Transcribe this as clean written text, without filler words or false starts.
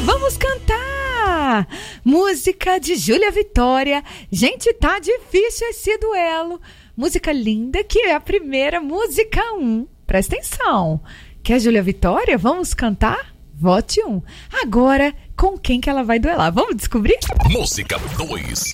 Vamos cantar! Música de Júlia Vitória. Gente, tá difícil esse duelo. Música linda que é a primeira, música 1. Presta atenção. Quer Júlia Vitória? Vamos cantar? Vote 1. Agora, com quem que ela vai duelar? Vamos descobrir? Música 2.